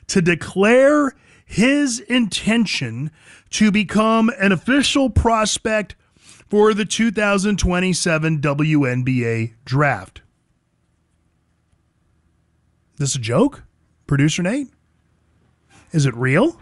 to declare his intention to become an official prospect for the 2027 WNBA draft. This a joke? Producer Nate? Is it real?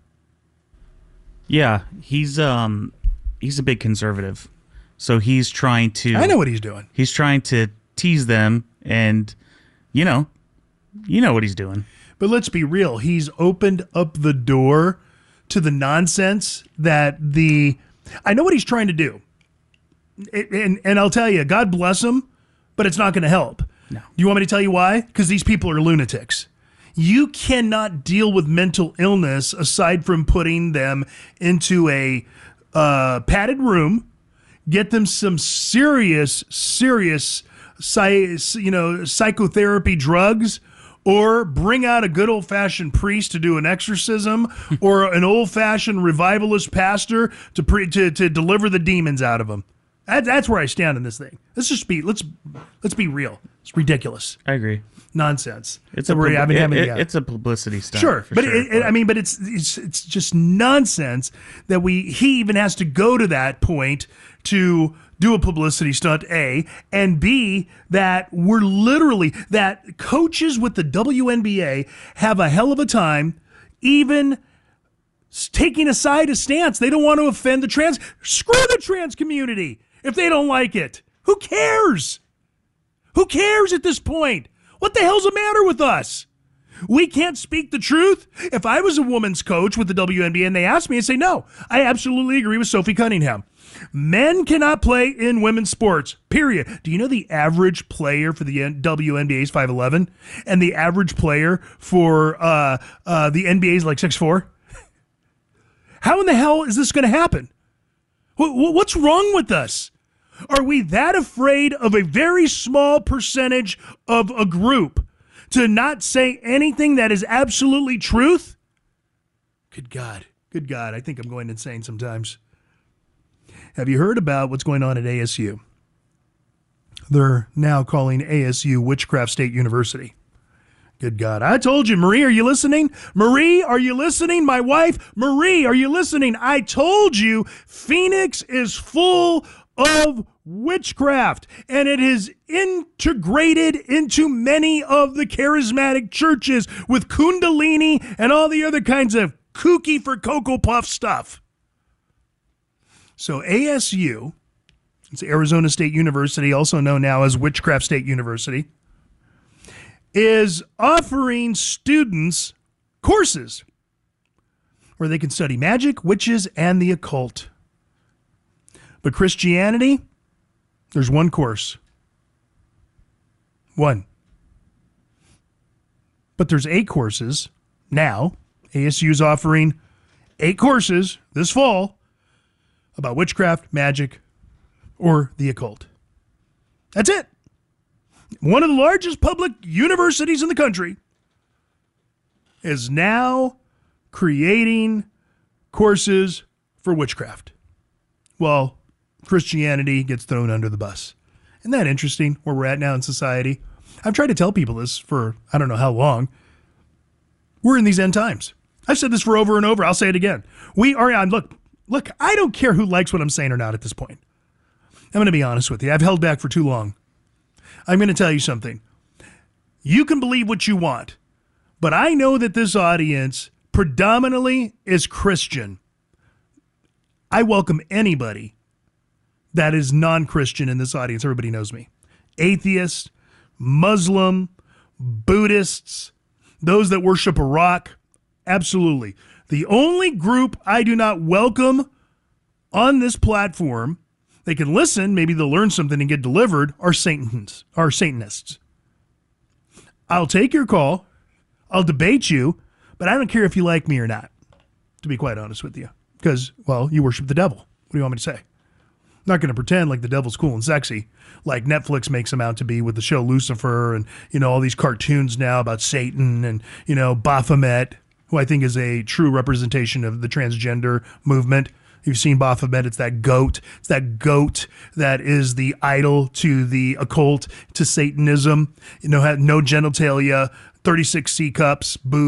Yeah, he's a big conservative. So he's trying to... I know what he's doing. He's trying to tease them, and you know what he's doing. But let's be real. He's opened up the door to the nonsense that I know what he's trying to do. And I'll tell you, God bless him, but it's not going to help. No. You want me to tell you why? Because these people are lunatics. You cannot deal with mental illness aside from putting them into a padded room, get them some serious psychotherapy drugs, or bring out a good old-fashioned priest to do an exorcism, or an old-fashioned revivalist pastor to deliver the demons out of them. That's where I stand on this thing. Let's be real. It's ridiculous. I agree. Nonsense. It's a publicity stunt. Sure, but it's just nonsense that he even has to go to that point to do a publicity stunt, A, and B, that that coaches with the WNBA have a hell of a time even taking a stance. They don't want to offend screw the trans community if they don't like it. Who cares? Who cares at this point? What the hell's the matter with us? We can't speak the truth? If I was a women's coach with the WNBA and they asked me, I'd say, no, I absolutely agree with Sophie Cunningham. Men cannot play in women's sports, period. Do you know the average player for the WNBA is 5'11", and the average player for the NBA is like 6'4"? How in the hell is this going to happen? What's wrong with us? Are we that afraid of a very small percentage of a group to not say anything that is absolutely truth? Good God. I think I'm going insane sometimes. Have you heard about what's going on at ASU? They're now calling ASU Witchcraft State University. Good God. I told you, Marie, are you listening? Marie, are you listening? My wife, Marie, are you listening? I told you Phoenix is full of witchcraft, and it is integrated into many of the charismatic churches with Kundalini and all the other kinds of kooky for Cocoa Puff stuff. So ASU, it's Arizona State University, also known now as Witchcraft State University, is offering students courses where they can study magic, witches, and the occult. But Christianity, there's one course. One. But there's 8 courses now. ASU is offering 8 courses this fall about witchcraft, magic, or the occult. That's it. One of the largest public universities in the country is now creating courses for witchcraft. Well, Christianity gets thrown under the bus. Isn't that interesting where we're at now in society? I've tried to tell people this for I don't know how long. We're in these end times. I've said this for over and over. I'll say it again. We are on. Look, I don't care who likes what I'm saying or not at this point. I'm going to be honest with you. I've held back for too long. I'm going to tell you something. You can believe what you want, but I know that this audience predominantly is Christian. I welcome anybody that is non-Christian in this audience. Everybody knows me. Atheists, Muslim, Buddhists, those that worship a rock, absolutely. The only group I do not welcome on this platform, they can listen, maybe they'll learn something and get delivered, are Satanists. I'll take your call, I'll debate you, but I don't care if you like me or not, to be quite honest with you. Because, well, you worship the devil. What do you want me to say? I'm not going to pretend like the devil's cool and sexy, like Netflix makes him out to be with the show Lucifer and, all these cartoons now about Satan and, Baphomet, who I think is a true representation of the transgender movement. You've seen Baphomet. It's that goat. It's that goat that is the idol to the occult, to Satanism. No genitalia, 36 C cups, boo.